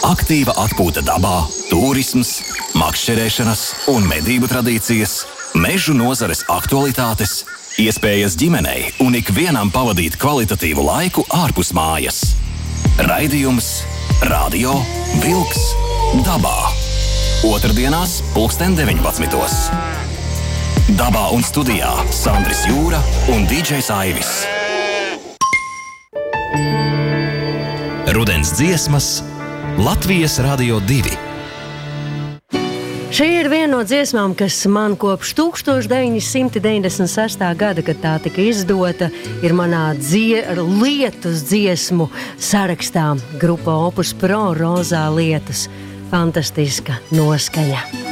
aktīva atpūta dabā, tūrisms, makšķerēšanas un medību tradīcijas, mežu nozares aktualitātes, iespējas ģimenei un ikvienam pavadīt kvalitatīvu laiku ārpus mājas. Raidījums Radio Vilks dabā. Otrdienās 19:00. Dabā un studijā Sandris Jūra un DJs Aivis. Rudens dziesmas Latvijas Radio 2. Šī ir viena no dziesmām, kas man kopš 1996. gada, kad tā tika izdota, ir manā lietus dziesmu sarakstā. Grupa Opus Pro Rozā lietus. Fantastiska noskaņa.